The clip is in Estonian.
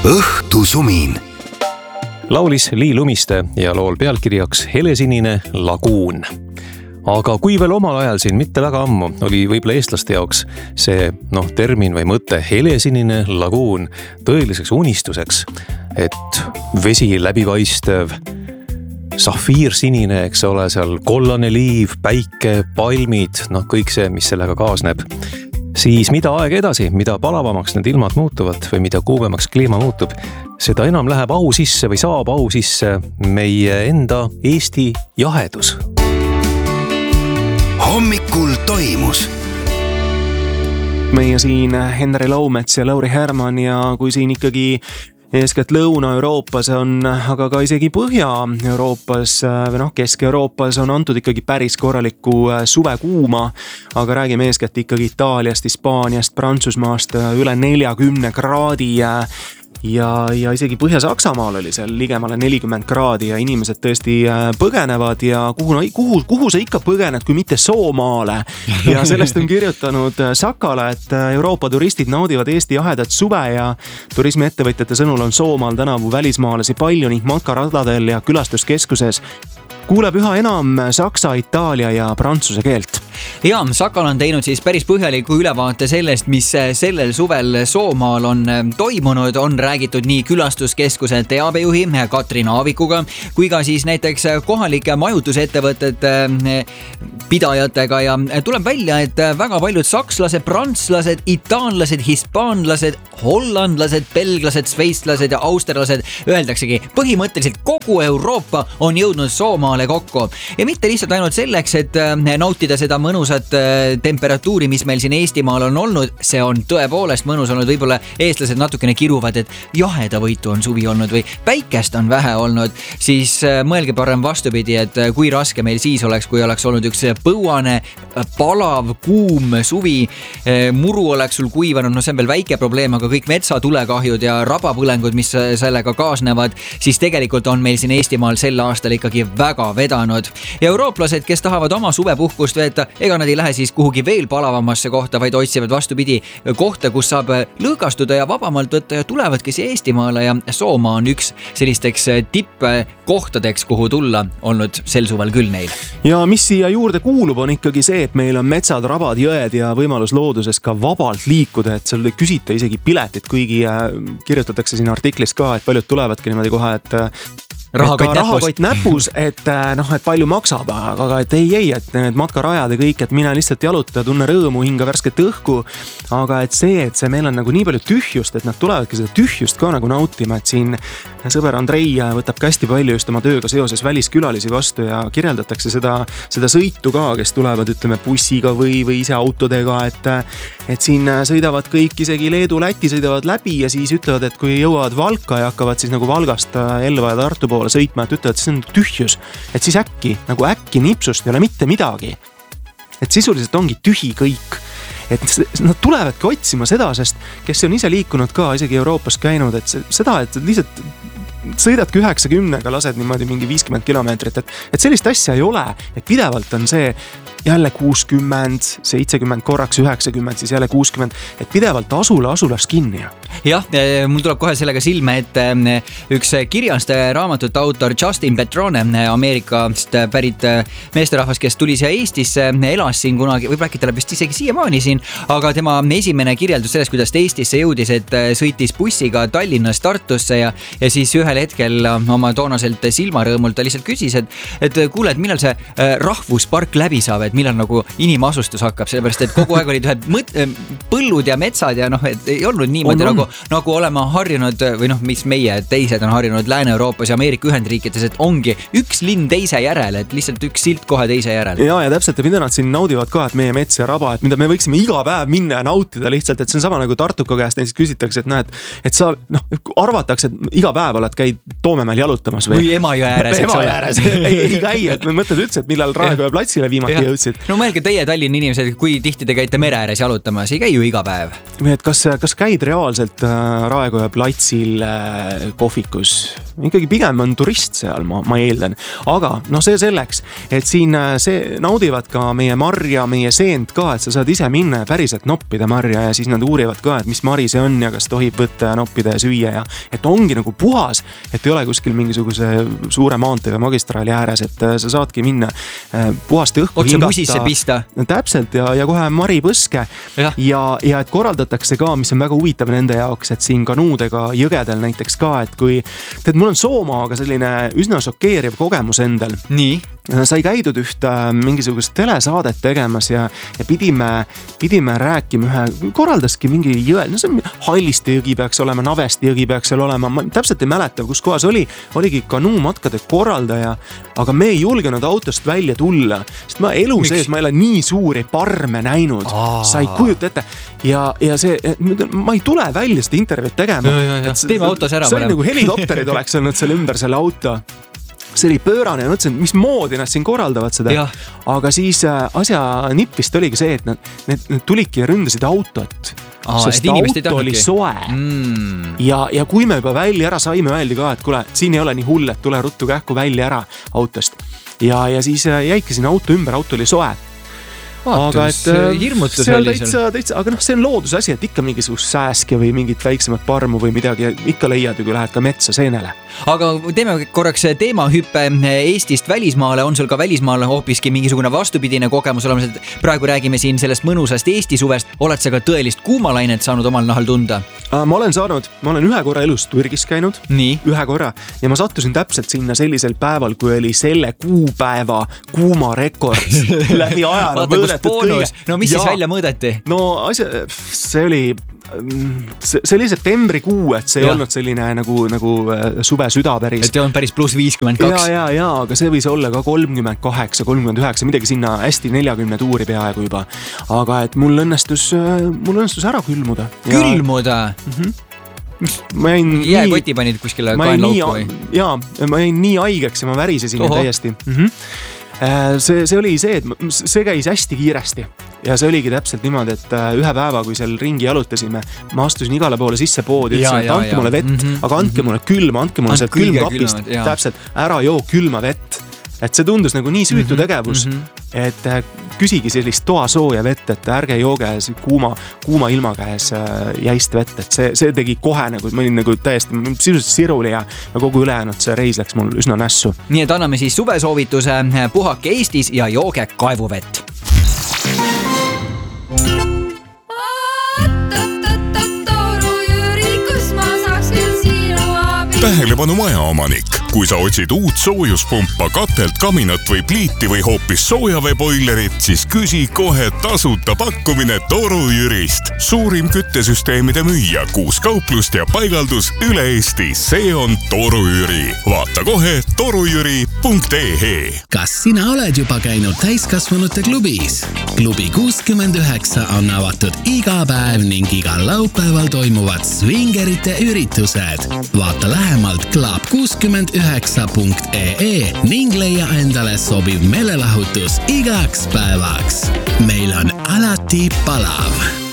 Õhtusumin. Laulis Lii Lumiste ja lool pealkirjaks Helesinine laguun. Aga kui veel omal ajal siin mitte väga ammu oli võib-olla eestlaste jaoks see termin või mõte helesinine laguun tõeliseks unistuseks, et vesi läbipaistev, safiirsinine, eks ole, seal kollane liiv, päike, palmid, kõik see, mis sellega kaasneb. Siis mida aeg edasi, mida palavamaks need ilmad muutuvad või mida kuumemaks kliima muutub, seda enam läheb au sisse või saab au sisse meie enda Eesti jahedus. Hommikul toimus. Meie siin Henri Laumets ja Lauri Herman ja kui siin ikkagi eeskätt Lõuna-Euroopas on, aga ka isegi Põhja-Euroopas või Kesk-Euroopas on antud ikkagi päris korralikku suvekuuma, aga räägime eeskätt ikkagi Itaaliast, Hispaaniast, Prantsusmaast üle 40 kraadi ja isegi Põhja-Saksamaal oli seal ligemale 40 kraadi ja inimesed tõesti põgenevad ja kuhu sa ikka põgened, kui mitte Soomaale. Ja sellest on kirjutanud Sakala, et Euroopa turistid naudivad Eesti jahedat suve ja turismiettevõtjate sõnul on Soomaal tänavu välismaalasi palju ning matkaradadel ja külastuskeskuses kuuleb üha enam saksa, itaalia ja prantsuse keelt. Ja, Sakal on teinud siis päris põhjaliku ülevaate sellest, mis sellel suvel Soomaal on toimunud. On räägitud nii külastuskeskuse teabejuhi Katrin Aavikuga, kui ka siis näiteks kohalike majutusettevõtete pidajatega ja tuleb välja, et väga paljud sakslased, prantslased, itaanlased, hispaanlased, hollandlased, belglased, sveitslased ja austerlased, öeldaksegi põhimõtteliselt kogu Euroopa on jõudnud Soomaale kokku. Ja mitte lihtsalt ainult selleks, et nautida seda mõnusat temperatuuri, mis meil siin Eestimaal on olnud, see on tõepoolest mõnus olnud, võib-olla eestlased natukene kiruvad, et jahedavõitu on suvi olnud või päikest on vähe olnud, siis mõelge parem vastupidi, et kui raske meil siis oleks, kui oleks olnud üks põuane, palav, kuum suvi, muru oleks sul kuivanud, see on veel väike probleem, aga kõik metsatulekahjud ja rabapõlengud, mis sellega kaasnevad, siis tegelikult on meil siin Eestimaal sel aastal ikkagi väga vedanud. Ja eurooplased, kes tahavad oma suvepuhkust veeta, ega nad ei lähe siis kuhugi veel palavamasse kohta, vaid otsivad vastupidi kohta, kus saab lõõgastuda ja vabamalt võtta ja tulevadki siia Eestimaale ja Soomaa on üks sellisteks tippkohtadeks, kuhu tulla olnud sel suvel küll neil. Ja mis siia juurde kuulub, on ikkagi see, et meil on metsad, rabad, jõed ja võimalus looduses ka vabalt liikuda, et seal ei küsita isegi piletit, kuigi kirjutatakse siin artiklis ka, et paljud tulevadki niimoodi kohe, et rahakott näpus, et palju maksab, aga et ei, et need matkarajad ja kõik, et mine lihtsalt jaluta, tunne rõõmu, hinga värsket õhku, aga et meil on nagu nii palju tühjust, et nad tulevadki seda tühjust ka nagu nautima, et siin sõber Andrei võtab hästi palju just oma tööga seoses väliskülalisi vastu ja kirjeldatakse seda sõitu ka, kes tulevad, ütleme, bussiga või ise autodega, et siin sõidavad kõik, isegi Leedu, Läti sõidavad läbi ja siis ütlevad, et kui jõuavad Valka ja hakkavad siis nagu Valgast Elva ja Tartu poole sõitma, et ütlevad, et see on tühjus, et siis äkki nipsust ei ole mitte midagi. Et sisuliselt ongi tühi kõik. Et nad tulevadki otsima seda, sest kes on ise liikunud ka isegi Euroopas käinud, et seda, et lihtsalt sõidadki 90-ga, lased niimoodi mingi 50 kilomeetrit, et sellist asja ei ole, et pidevalt on see jälle 60, 70, korraks 90, siis jälle 60, et pidevalt asulas kinni. Jah, mul tuleb kohe sellega silme, et üks kirjaste raamatute autor Justin Petrone, Ameerikast pärit meesterahvas, kes tuli siia Eestisse, elas siin kunagi, võib rääkida vist isegi siiamaani siin, aga tema esimene kirjeldus sellest, kuidas ta Eestisse jõudis, et sõitis bussiga Tallinnast Tartusse ja siis ühel hetkel oma toonaselt silmarõõmult ta lihtsalt küsis, et kuule, et millal see rahvuspark läbi saab, et millal nagu inimasustus hakkab, sellepärast, et kogu aeg olid ühed põllud ja metsad ja et ei olnud niimoodi nagu olema harjunud või mis meie teised on harjunud Lääne-Euroopas ja Ameerika Ühendriikides, et ongi üks linn teise järel, et lihtsalt üks silt kohe teise järel. Ja täpselt, mida nad siin naudivad ka, et meie mets ja raba, et mida me võiksime iga päev minna ja nautida lihtsalt, et see on sama nagu Tartuka käest näiteks küsitakse, et sa arvatakse, et iga päev oled käid Toomemäel jalutamas või Emajõe ääres, ei käi, et me mõtled üldse, et millal Raekoja platsile viimati jõudsid. No mõelge teie Tallinna inimesed, kui tihti te käite mere ääres jalutamas, ei käi ju iga päev. Et kas käid reaalselt Raekoja platsil kohvikus ikkagi pigem on turist seal, ma eeldan. Aga see selleks, et siin see naudivad ka meie marja, meie seent ka, et sa saad ise minna ja päriselt noppida marja ja siis nad uurivad ka, et mis mari see on ja kas tohib võtta ja noppida ja süüa ja et ongi nagu puhas, et ei ole kuskil mingisuguse suure maantee või magistraali ääres, et sa saadki minna puhast õhku otse musisse pista. Täpselt ja kohe mari põske ja et korraldatakse ka, mis on väga huvitav nende jaoks, et siin kanuudega jõgedel näiteks ka, et kui tead, mul on Soomaaga selline üsna šokeeriv kogemus endal. Nii? Sai käidud üht mingisugust telesaadet tegemas ja pidime rääkima korraldaski mingi jõe, see on Halliste jõgi peaks olema, Navesti jõgi peaks seal olema, ma täpselt ei mäleta, kus kohas oligi kanuumatkade korraldaja, aga me ei julgenud autost välja tulla, sest ma elu sees ma ei ole nii suuri parme näinud, sa ei kujuta ette ja see, ma ei tule välja seda intervjuud tegema. Teeme autos ära. See oli nagu helikopterid oleks olnud seal ümber selle auto. See oli pöörane ja mõtlesin, mis moodi nad siin korraldavad seda. Aga siis asja nippist oligi see, et nad tulidki ja ründasid autot. Sest auto oli soe. Ja kui me juba välja ära saime öeldi ka, et kuule, siin ei ole nii hull, et tule ruttu kähku välja ära autost. Ja siis jäidki siin auto ümber, auto oli soe. Aga hirmutus oli seal. Aga see on looduse asi, et ikka mingisugust sääske või mingit väiksemat parmu või midagi ikka leiad, kui lähed ka metsa seenele. Aga teeme korraks teemahüppe Eestist välismaale, on sul ka välismaale hoopiski mingisugune vastupidine kogemus olemas, et praegu räägime siin sellest mõnusast Eesti suvest, oled sa ka tõelist kuumalainet saanud omal nahal tunda? Ma olen ühe korra elus Türgis käinud, ühe korra ja ma sattusin täpselt sinna sellisel päeval, kui oli selle kuupäeva kuumarekord läbi ajal mõõdetud kõige. No mis siis välja mõõdeti? No see oli septembrikuu, et see ei olnud selline nagu suve süda päris. Et on päris plus 52. Ja, aga see võis olla ka 38, 39, midagi sinna hästi 40 tuuri peaaegu juba. Aga et mul õnnestus ära külmuda. Külmuda? Jääkoti panid kuskile kaenlauku või? Jaa, ma jäin nii haigeks ja ma värisesin täiesti. See oli see, et see käis hästi kiiresti ja see oligi täpselt niimoodi, et ühe päeva, kui seal ringi jalutasime, ma astusin igale poole sisse poodi, ütlesin, et andke mulle vett, aga andke mulle külma, andke mulle sealt külmkapist, täpselt ära joo külma vett. Et see tundus nagu nii süütu tegevus, et küsigi sellist toasooja vett, et ärge jooge kuuma ilma käes jäist vett, et see tegi kohe nagu, ma olin nagu täiesti sisuliselt siruli ja kogu ülejäänud see reis läks mul üsna nässu. Nii et anname siis suvesoovituse, puhake Eestis ja jooge kaevuvett. Tähelepanu majaomanik, kui sa otsid uut soojuspumpa, katelt, kaminat või pliiti või hoopis soojaveeboilerit, siis küsi kohe tasuta pakkumine Toru Jürist. Suurim küttesüsteemide müüja, 6 kauplust ja paigaldus üle Eesti. See on Toru Jüri. Vaata kohe torujüri.ee. Kas sina oled juba käinud täiskasvanute klubis? Klubi 69 on avatud iga päev ning igal laupäeval toimuvad swingerite üritused. Vaata lähemalt club69.ee ning leia endale sobiv meelelahutus igaks päevaks. Meil on alati palav.